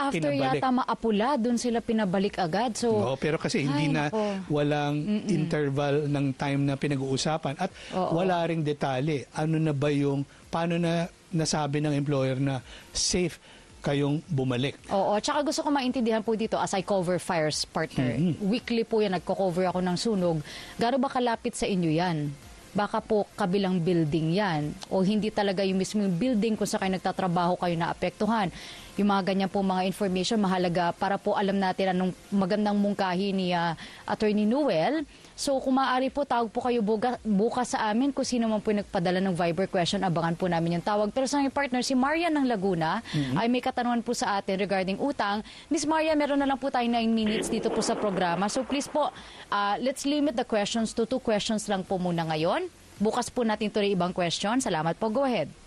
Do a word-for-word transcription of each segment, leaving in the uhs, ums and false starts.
after pinabalik. yata maapula, doon sila pinabalik agad. So, Oo, pero kasi hindi ay, na nako. walang Mm-mm. interval ng time na pinag-uusapan at Oo. wala ring detalye. Ano na ba yung, paano na nasabi ng employer na safe kayong bumalik? Oo, tsaka gusto ko maintindihan po dito as I cover fires partner. Mhm. Weekly po yan, nagko-cover ako ng sunog. Gaano ba kalapit sa inyo yan? Baka po kabilang building yan o hindi talaga yung mismong building kung sa kayo nagtatrabaho kayo na apektuhan. Yung mga ganyan po mga information mahalaga para po alam natin anong magandang mungkahi ni uh, Attorney Noel. So kung maaari po, tawag po kayo buka, bukas sa amin kung sino man po nagpadala ng Viber question, abangan po namin yung tawag. Pero sa aming partner, si Marian ng Laguna, mm-hmm. ay may katanungan po sa atin regarding utang. Miss Marian, meron na lang po tayo nine minutes dito po sa programa. So please po, uh, let's limit the questions to two questions lang po muna ngayon. Bukas po natin tuloy ibang question. Salamat po. Go ahead.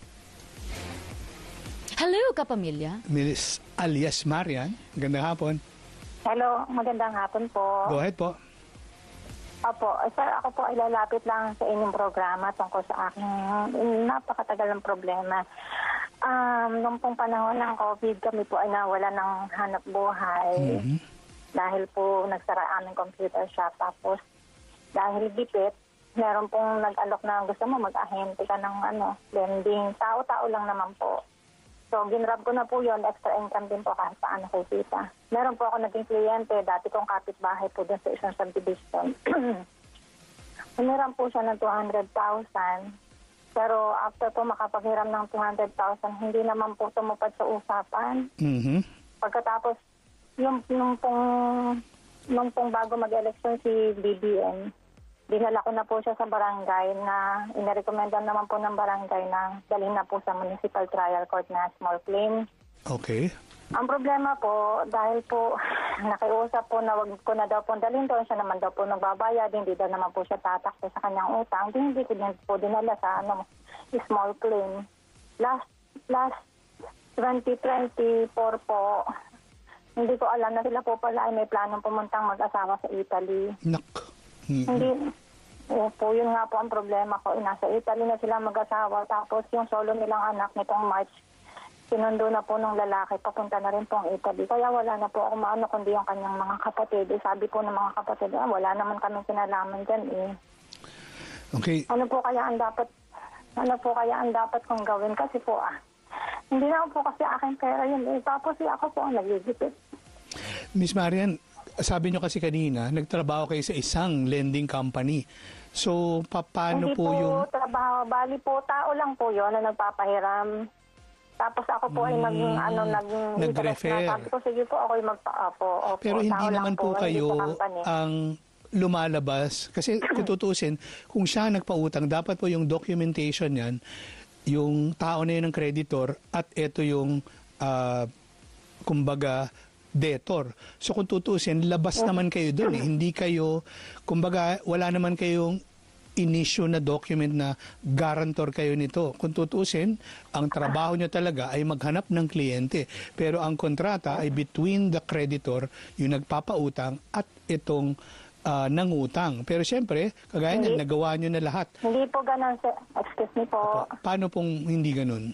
Hello, kapamilya. Miss alias Marian, gandang hapon. Hello, magandang hapon po. Go ahead po. Opo, sir, ako po ay lalapit lang sa inyong programa tungkol sa aking napakatagal ng problema. Um, nung pong panahon ng COVID, kami po ay nawala ng hanap buhay Mm-hmm. dahil po nagsara aming computer shop. Tapos dahil gipit, meron pong nag-alok na gusto mo mag-ahente ka ng ano, lending. Tao-tao lang naman po. So, ginrab ko na po yun, extra income din po kahit paano kay tita. Meron po ako naging kliyente, dati kong kapitbahay po dun sa isang subdivision. Humiram po siya ng two hundred thousand. Pero after po makapaghiram ng two hundred thousand, hindi naman po tumupad sa usapan. Mm-hmm. Pagkatapos, yung, yung pong, yung pong bago mag-election si B B M, dinala ko na po siya sa barangay na inarekomendan naman po ng barangay na dalhin na po sa municipal trial court na small claim. Okay. Ang problema po, dahil po nakiusap po na wag ko na daw po dalhin doon, siya naman daw po nagbabayad, hindi daw naman po siya tatakbo sa kanyang utang, hindi ko din po dinala sa ano, small claim. Last, last twenty twenty-four po, hindi ko alam na sila po pala ay may planong pumuntang mag-asawa sa Italy. Nak. Mm-hmm. Hindi. Opo, yun nga po ang problema ko. Nasa Italy na sila mag-asawa. Tapos yung solo nilang anak nitong March, sinundo na po ng lalaki. Papunta na rin po ang Italy. Kaya wala na po ako maano kundi yung kanyang mga kapatid. Eh, sabi po ng mga kapatid, ah, wala naman kami kinalaman dyan eh. Okay. Ano po kaya ang dapat, ano po kaya ang dapat kong gawin? Kasi po ah, hindi na po kasi aking pera yun eh. Tapos eh, ako po ang nagigipit. Miss Marian, sabi nyo kasi kanina, nagtrabaho kayo sa isang lending company. So, pa paano Hindi po, po yung... trabaho. Bali po, tao lang po yun na nagpapahiram. Tapos ako po ay nag, Mm, ano, nag nag-refer. Sabi ko, sige po, ako ay magpa-apo. Opo, Pero hindi tao lang naman po hindi kayo po company. ang lumalabas. Kasi kung tutusin, kung siya nagpautang, dapat po yung documentation yan, yung tao na yun ng creditor at ito yung, ah, kumbaga, debtor. So kung tutusin, labas naman kayo doon eh. Hindi kayo, kumbaga, wala naman kayong in-issue na document na guarantor kayo nito. Kung tutusin, ang trabaho nyo talaga ay maghanap ng kliyente. Pero ang kontrata ay between the creditor, yung nagpapautang, at itong uh, nangutang. Pero siyempre, kagaya na, nagawa nyo na lahat. Hindi po ganun, sir. Excuse me po. Pa- paano pong hindi ganun?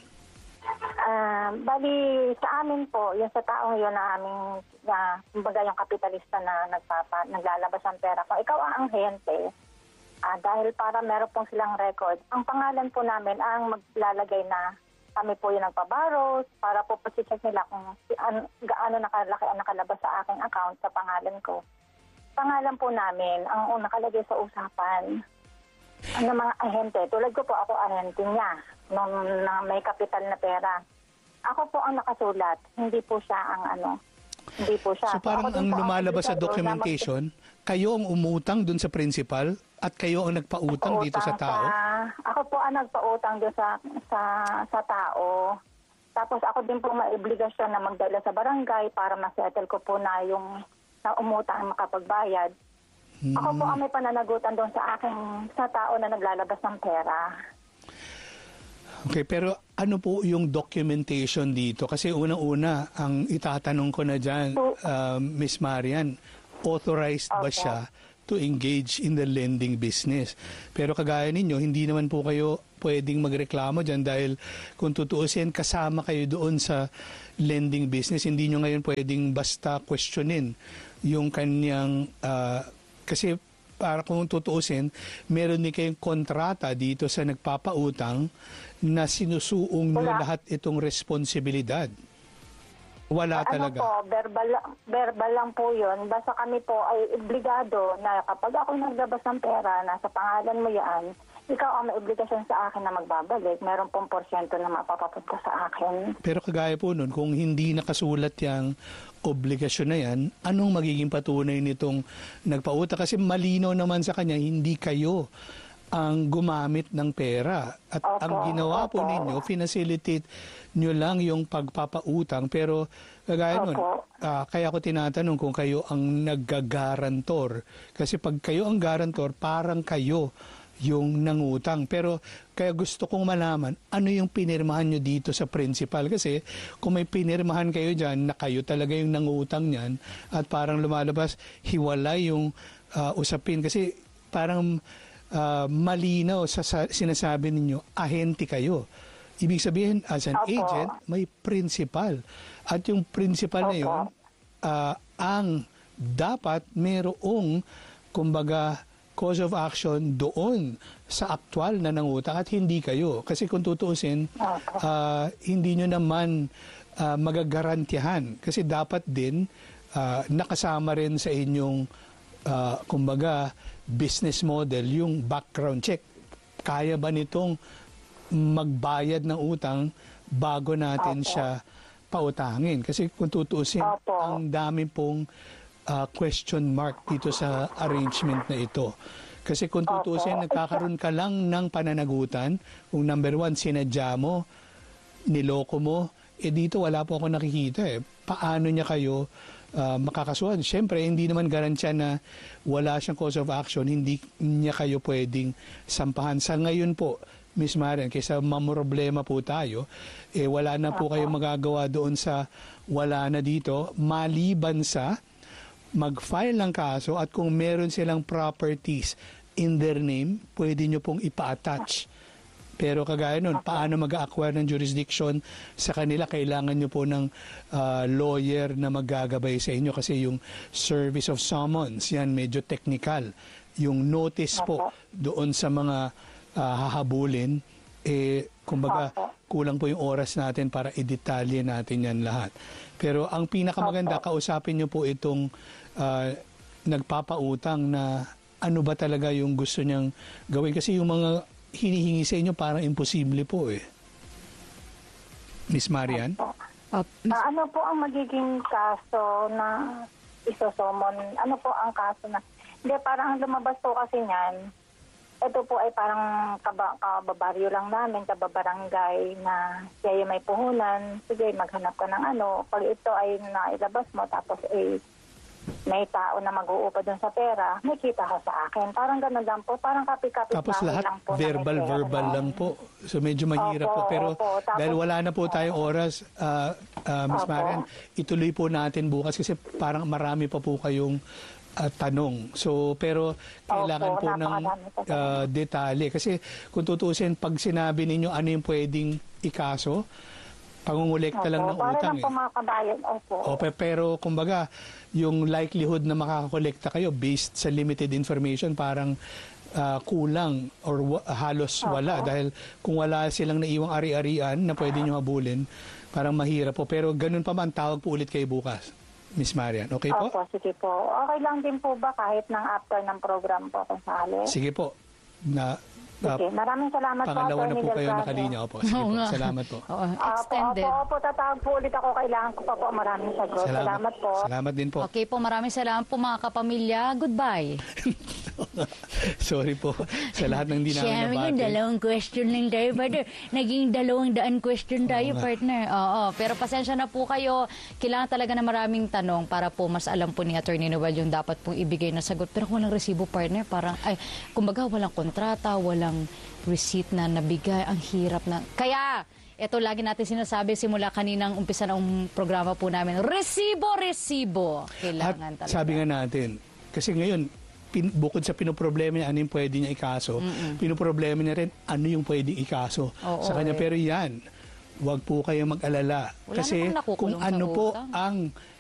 Uh, bali, sa amin po, yung sa taong yun na aming, na, kumbaga yung kapitalista na nagpapa, naglalabas ng pera. Kung ikaw ang ahente, uh, dahil para meron pong silang record, ang pangalan po namin ang maglalagay na kami po yung nagpabaros para po posicheck nila kung an, gaano nakalaki ang nakalabas sa aking account sa pangalan ko. Pangalan po namin ang nakalagay sa usapan. Ano mga ahente, tulad ko po ako ahente niya nung na may kapital na pera. Ako po ang nakasulat, hindi po siya ang ano, hindi po siya. So parang so, ang po, lumalabas sa ang documentation, kayo ang umutang dun sa principal at kayo ang nagpautang dito sa tao? Sa, ako po ang nagpautang dun sa, sa, sa tao. Tapos ako din po may obligasyon na magdala sa barangay para masettle ko po na yung na umutang makapagbayad. Hmm. Ako po ang may pananagutan doon sa aking sa tao na naglalabas ng pera. Okay, pero ano po yung documentation dito? Kasi unang-una, ang itatanong ko na dyan, uh, Miss Marian, authorized okay. ba siya to engage in the lending business? Pero kagaya ninyo, hindi naman po kayo pwedeng magreklamo dyan dahil kung tutuusin, kasama kayo doon sa lending business. Hindi nyo ngayon pwedeng basta questionin yung kanyang, uh, kasi para kung tutuusin, meron din kayong kontrata dito sa nagpapautang na sinusuong nyo Wala. lahat itong responsibilidad. Wala talaga. Ano po, verbal, verbal lang po yun. Basta kami po ay obligado na kapag ako naglabas ng pera, nasa pangalan mo yan, ikaw ang may obligasyon sa akin na magbabalik. Meron pong porsyento na mapapapunta sa akin. Pero kagaya po nun, kung hindi nakasulat yung obligasyon na yan, anong magiging patunay nitong nagpauta? Kasi malinaw naman sa kanya, hindi kayo ang gumamit ng pera. At Opo, ang ginawa po opo. ninyo, finacilitate nyo lang yung pagpapautang. Pero kagaya nun, Opo. ah, kaya ko tinatanong kung kayo ang naggagarantor. Kasi pag kayo ang garantor, parang kayo yung nangutang. Pero kaya gusto kong malaman, ano yung pinirmahan nyo dito sa principal? Kasi kung may pinirmahan kayo dyan, na kayo talaga yung nangutang niyan, at parang lumalabas, hiwalay yung ah, usapin. Kasi parang uh, malinaw sa, sa sinasabi ninyo, ahente kayo. Ibig sabihin, as an Opo. agent, may principal. At yung principal na Opo. yun, uh, ang dapat merong, kumbaga, cause of action doon sa aktual na nangutang at hindi kayo. Kasi kung tutuusin, Opo. uh, hindi nyo naman uh, magagarantiyahan. Kasi dapat din uh, nakasama rin sa inyong uh, kumbaga business model yung background check. Kaya ba nitong magbayad ng utang bago natin Opo. siya pautangin? Kasi kung tutuusin, Opo. ang dami pong uh, question mark dito sa arrangement na ito. Kasi kung tutuusin, Opo. nagkakaroon ka lang ng pananagutan. Kung number one, sinadya mo, niloko mo, eh dito wala po ako nakikita eh. Paano niya kayo uh, makakasuhan? Siyempre, hindi naman garantiya na wala siyang cause of action, hindi niya kayo pwedeng sampahan. Sa ngayon po, Miz Marian, kaysa mamroblema po tayo, eh wala na po kayong magagawa doon sa wala na dito, maliban sa mag-file ng kaso at kung meron silang properties in their name, pwede nyo pong ipa-attach. Pero kagaya nun, paano mag-acquire ng jurisdiction sa kanila? Kailangan nyo po ng uh, lawyer na maggagabay sa inyo kasi yung service of summons, yan medyo technical. Yung notice po doon sa mga uh, hahabulin, eh, kumbaga, kulang po yung oras natin para i-detalye natin yan lahat. Pero ang pinakamaganda, kausapin nyo po itong uh, nagpapautang na ano ba talaga yung gusto niyang gawin. Kasi yung mga hinihingi sa inyo parang imposible po eh. Miss Marian? Uh, Ah, ano po ang magiging kaso na isosomon? Ano po ang kaso na... Hindi, parang lumabas po kasi niyan. Ito po ay parang kaba, kababaryo lang namin, kababarangay na siya yung may puhunan. Sige, maghanap ka ng ano. Pag ito ay nailabas mo, tapos eh, may tao na mag-uupa dun sa pera, may kita ka sa akin. Parang ganun lang po. Parang kapit-kapit Tapos lahat lang po. na may verbal, pera. verbal lang po. So medyo mahirap Opo, po. Pero opo. Tapos- dahil wala na po tayong oras, uh, uh, Miss Opo. Marian, ituloy po natin bukas kasi parang marami pa po kayong uh, tanong. So, pero kailangan Opo, po ng napakarami pa po. uh, detalye. Kasi kung tutusin, pag sinabi ninyo ano yung pwedeng ikaso, pangungulekta lang ng Para utang lang eh. po mga kabayan. Opo. O, pe- pero kumbaga, yung likelihood na makakakolekta kayo based sa limited information parang ah, kulang or wa- halos wala. Dahil kung wala silang naiwang ari-arian na pwede nyo habulin, parang mahirap po. Pero ganun pa man, tawag po ulit kayo bukas. Miss Marian, okay po? Opo, sige po. Okay lang din po ba kahit ng after ng program po kung sakali? Sige po. Na, ah, Sige, maraming salamat po. pangalawa na Attorney po kayo Delgado. nakalinya. Opo, sige Oo po. nga. Salamat po. Oo, Opo, extended. opo, opo, tatawag po ulit ako. Kailangan ko pa po maraming sagot. Salamat, po. Salamat din po. Okay po, maraming salamat po mga kapamilya. Goodbye. Sorry po sa lahat ng di namin Siyempre, yung nabati. dalawang question lang tayo, partner. Naging dalawang daan question tayo, nga. partner. Oo, pero pasensya na po kayo. Kailangan talaga na maraming tanong para po mas alam po ni Attorney Noel yung dapat pong ibigay na sagot. Pero kung walang resibo, partner, parang, ay, kumbaga, walang kontrata, walang receipt na nabigay. Ang hirap na. Kaya, ito lagi natin sinasabi simula kaninang umpisa ng programa po namin, resibo, resibo. Kailangan At talaga. sabi nga natin, kasi ngayon, pin, bukod sa pinoproblema niya ano yung pwede niya ikaso, pinoproblema niya rin ano yung pwedeng ikaso Oo, sa kanya. eh. Pero yan, wag po kayong mag-alala. Wala Kasi namang nakukulong kung sa ano po utang. ang